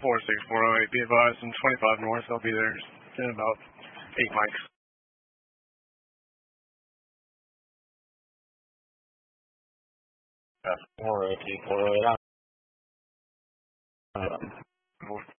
46408, be advised, in 25 north, I'll be there in about 8 mics. That's 402, 408.